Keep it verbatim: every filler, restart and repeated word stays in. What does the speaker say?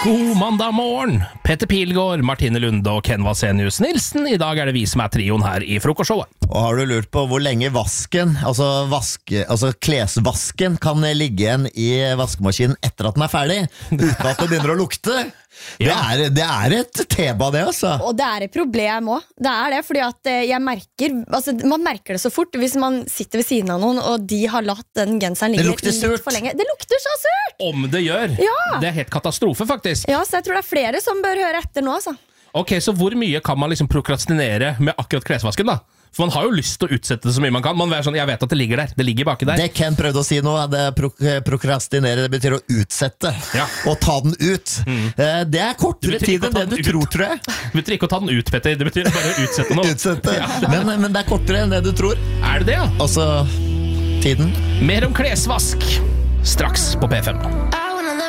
God mandag morgen! Petter Pilgaard, Martine Lunde og Ken Vasenius Nilsen. I dag er det vi som er trioen her i frokostshowet. Og har du lurt på hvor lenge vasken, altså, vaske, altså klesvasken, kan ligge igjen i vaskemaskinen etter at den er ferdig, uten at det begynner å lukte? Det, Ja. er, det er et tema det, altså. Og det er et problem også. Det er det, fordi at eh, jeg merker altså, man merker det så fort hvis man sitter ved siden av noen, og de har latt den genseren ligge Det lukter litt surt. for lenge. Det lukter så surt! Om det gjør! Ja. Det er helt katastrofe, faktisk. Ja, så jeg tror det er flere som bør høre etter nå, altså. Ok, så hvor mye kan man liksom prokrastinere med akkurat klesvasken da? For man har jo lyst til å utsette det så mye man kan. Man er sånn, jeg vet at det ligger der, det ligger baki der. Det Ken prøvde å si nå, det pro prokrastinere, det betyr å utsette, Ja. og ta den ut. Mm. Eh, Det er kortere Det betyr tid ikke å enn ta det du den ut. tror, tror jeg. Det betyr ikke å ta den ut, Petter, det betyr bare å utsette noe. Utsette. Ja. Men, men det er kortere enn det du tror. Er det det, ja? Altså, tiden. Mer om klesvask straks på P fem.